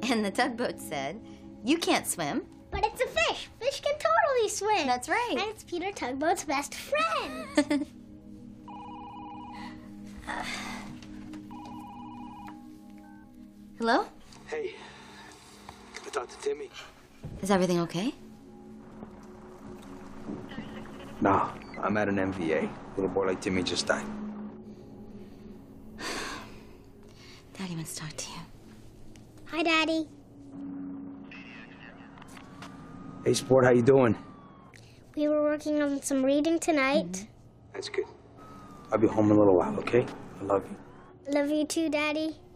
And the tugboat said, "You can't swim." But it's a fish. Fish can totally swim. That's right. And it's Peter Tugboat's best friend. Hello? Hey, can I talk to Timmy? Is everything okay? No, I'm at an MVA. Little boy like Timmy just died. Daddy wants to talk to you. Hi, Daddy. Hey, Sport, how you doing? We were working on some reading tonight. That's good. I'll be home in a little while, okay? I love you. Love you too, Daddy.